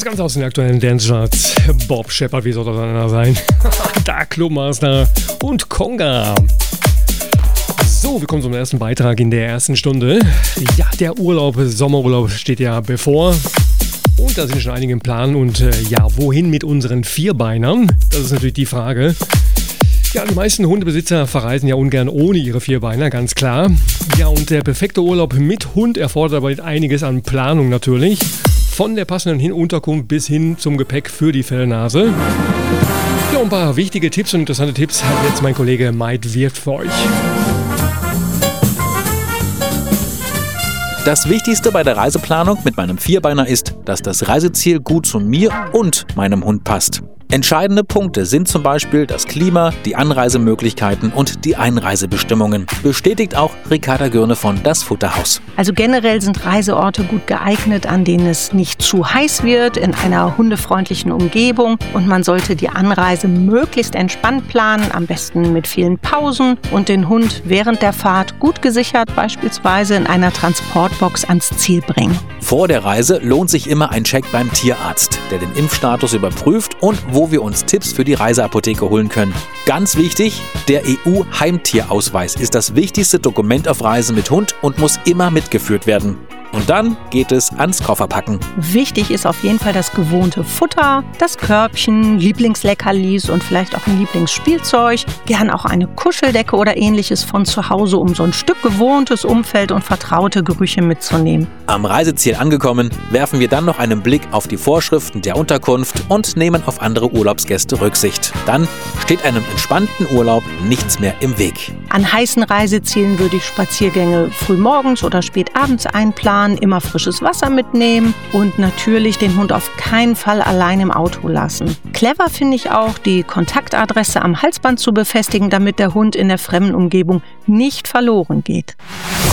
Das Ganze aus den aktuellen Dance-Charts. Bob Shepard, wie soll das einer sein? Da Clubmaster und Konga. So, wir kommen zum ersten Beitrag in der ersten Stunde. Ja, der Sommerurlaub steht ja bevor. Und da sind schon einige im Plan. Und wohin mit unseren Vierbeinern? Das ist natürlich die Frage. Ja, die meisten Hundebesitzer verreisen ja ungern ohne ihre Vierbeiner, ganz klar. Ja, und der perfekte Urlaub mit Hund erfordert aber einiges an Planung natürlich. Von der passenden Unterkunft bis hin zum Gepäck für die Fellnase. Ja, ein paar wichtige Tipps und interessante Tipps hat jetzt mein Kollege Maid Wirth für euch. Das Wichtigste bei der Reiseplanung mit meinem Vierbeiner ist, dass das Reiseziel gut zu mir und meinem Hund passt. Entscheidende Punkte sind zum Beispiel das Klima, die Anreisemöglichkeiten und die Einreisebestimmungen. Bestätigt auch Ricarda Gürne von Das Futterhaus. Also generell sind Reiseorte gut geeignet, an denen es nicht zu heiß wird, in einer hundefreundlichen Umgebung. Und man sollte die Anreise möglichst entspannt planen, am besten mit vielen Pausen und den Hund während der Fahrt gut gesichert, beispielsweise in einer Transportbox ans Ziel bringen. Vor der Reise lohnt sich immer ein Check beim Tierarzt, der den Impfstatus überprüft und wo wir uns Tipps für die Reiseapotheke holen können. Ganz wichtig, der EU-Heimtierausweis ist das wichtigste Dokument auf Reisen mit Hund und muss immer mitgeführt werden. Und dann geht es ans Kofferpacken. Wichtig ist auf jeden Fall das gewohnte Futter, das Körbchen, Lieblingsleckerlis und vielleicht auch ein Lieblingsspielzeug. Gern auch eine Kuscheldecke oder ähnliches von zu Hause, um so ein Stück gewohntes Umfeld und vertraute Gerüche mitzunehmen. Am Reiseziel angekommen, werfen wir dann noch einen Blick auf die Vorschriften der Unterkunft und nehmen auf andere Urlaubsgäste Rücksicht. Dann steht einem entspannten Urlaub nichts mehr im Weg. An heißen Reisezielen würde ich Spaziergänge frühmorgens oder spät abends einplanen, immer frisches Wasser mitnehmen und natürlich den Hund auf keinen Fall allein im Auto lassen. Clever finde ich auch, die Kontaktadresse am Halsband zu befestigen, damit der Hund in der fremden Umgebung nicht verloren geht.